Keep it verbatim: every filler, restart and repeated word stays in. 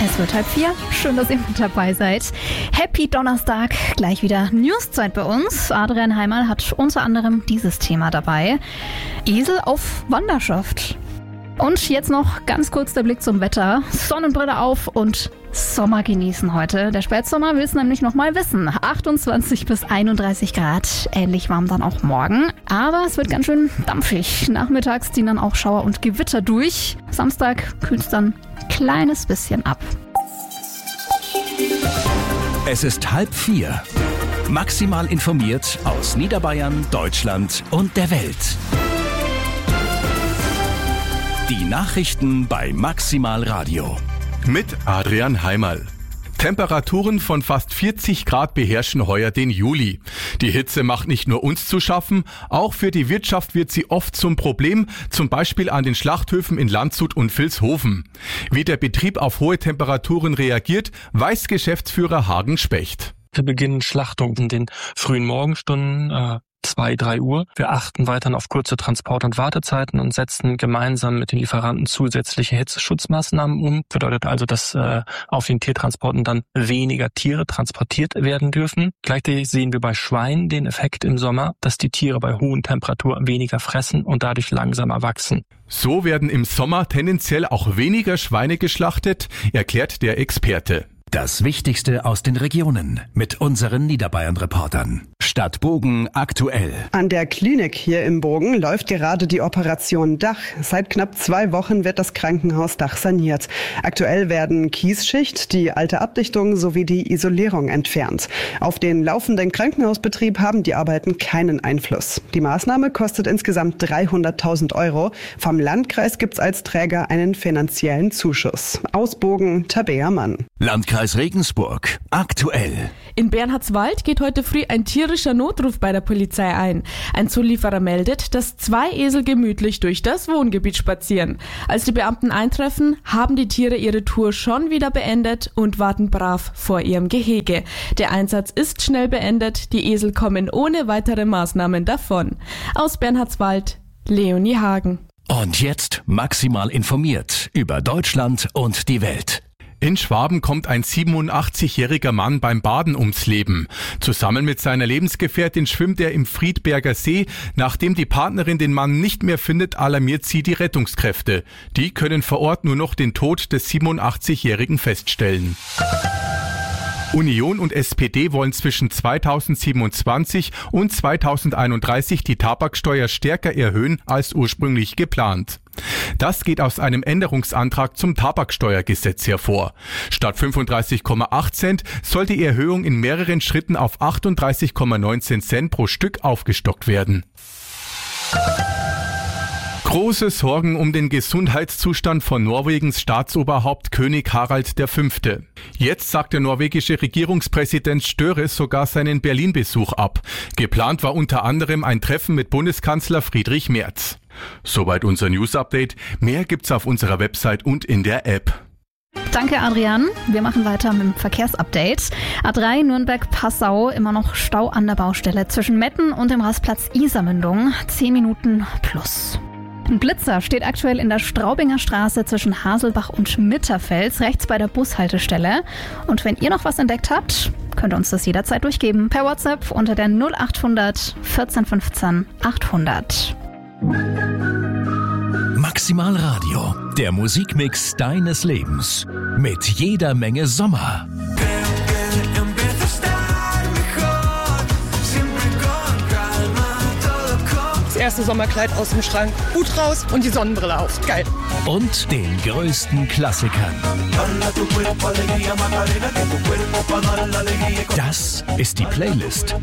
Es wird halb vier. Schön, dass ihr mit dabei seid. Happy Donnerstag. Gleich wieder Newszeit bei uns. Adrian Heimal hat unter anderem dieses Thema dabei. Esel auf Wanderschaft. Und jetzt noch ganz kurz der Blick zum Wetter. Sonnenbrille auf und Sommer genießen heute. Der Spätsommer will es nämlich noch mal wissen. achtundzwanzig bis einunddreißig Grad. Ähnlich warm dann auch morgen. Aber es wird ganz schön dampfig. Nachmittags ziehen dann auch Schauer und Gewitter durch. Samstag kühlt es dann ein kleines bisschen ab. Es ist halb vier. Maximal informiert aus Niederbayern, Deutschland und der Welt. Die Nachrichten bei Maximal Radio. Mit Adrian Heimal. Temperaturen von fast vierzig Grad beherrschen heuer den Juli. Die Hitze macht nicht nur uns zu schaffen, auch für die Wirtschaft wird sie oft zum Problem, zum Beispiel an den Schlachthöfen in Landshut und Vilshofen. Wie der Betrieb auf hohe Temperaturen reagiert, weiß Geschäftsführer Hagen Specht. Wir beginnen Schlachtung in den frühen Morgenstunden, äh zwei, drei Uhr. Wir achten weiterhin auf kurze Transport- und Wartezeiten und setzen gemeinsam mit den Lieferanten zusätzliche Hitzeschutzmaßnahmen um. Bedeutet also, dass äh, auf den Tiertransporten dann weniger Tiere transportiert werden dürfen. Gleichzeitig sehen wir bei Schweinen den Effekt im Sommer, dass die Tiere bei hohen Temperaturen weniger fressen und dadurch langsamer wachsen. So werden im Sommer tendenziell auch weniger Schweine geschlachtet, erklärt der Experte. Das Wichtigste aus den Regionen mit unseren Niederbayern-Reportern. Stadt Bogen aktuell. An der Klinik hier im Bogen läuft gerade die Operation Dach. Seit knapp zwei Wochen wird das Krankenhaus Dach saniert. Aktuell werden Kiesschicht, die alte Abdichtung sowie die Isolierung entfernt. Auf den laufenden Krankenhausbetrieb haben die Arbeiten keinen Einfluss. Die Maßnahme kostet insgesamt dreihunderttausend Euro. Vom Landkreis gibt's als Träger einen finanziellen Zuschuss. Aus Bogen, Tabea Mann. Landkreis Regensburg aktuell. In Bernhardswald geht heute früh ein tierischer Notruf bei der Polizei ein. Ein Zulieferer meldet, dass zwei Esel gemütlich durch das Wohngebiet spazieren. Als die Beamten eintreffen, haben die Tiere ihre Tour schon wieder beendet und warten brav vor ihrem Gehege. Der Einsatz ist schnell beendet, die Esel kommen ohne weitere Maßnahmen davon. Aus Bernhardswald, Leonie Hagen. Und jetzt maximal informiert über Deutschland und die Welt. In Schwaben kommt ein siebenundachtzigjähriger Mann beim Baden ums Leben. Zusammen mit seiner Lebensgefährtin schwimmt er im Friedberger See. Nachdem die Partnerin den Mann nicht mehr findet, alarmiert sie die Rettungskräfte. Die können vor Ort nur noch den Tod des siebenundachtzigjährigen feststellen. Union und S P D wollen zwischen zweitausendsiebenundzwanzig und zweitausendeinunddreißig die Tabaksteuer stärker erhöhen als ursprünglich geplant. Das geht aus einem Änderungsantrag zum Tabaksteuergesetz hervor. Statt fünfunddreißig Komma acht Cent soll die Erhöhung in mehreren Schritten auf achtunddreißig Komma neunzehn Cent pro Stück aufgestockt werden. Große Sorgen um den Gesundheitszustand von Norwegens Staatsoberhaupt König Harald der Fünfte. Jetzt sagt der norwegische Regierungspräsident Støre sogar seinen Berlin-Besuch ab. Geplant war unter anderem ein Treffen mit Bundeskanzler Friedrich Merz. Soweit unser News-Update. Mehr gibt's auf unserer Website und in der App. Danke, Adrian. Wir machen weiter mit dem Verkehrsupdate. A drei Nürnberg-Passau, immer noch Stau an der Baustelle zwischen Metten und dem Rastplatz Isarmündung. Zehn Minuten plus. Ein Blitzer steht aktuell in der Straubinger Straße zwischen Haselbach und Mitterfels, rechts bei der Bushaltestelle. Und wenn ihr noch was entdeckt habt, könnt ihr uns das jederzeit durchgeben. Per WhatsApp unter der null achthundert vierzehn fünfzehn achthundert. Maximal Radio, der Musikmix deines Lebens. Mit jeder Menge Sommer. Das erste Sommerkleid aus dem Schrank, Hut raus und die Sonnenbrille auf. Geil. Und den größten Klassikern. Das ist die Playlist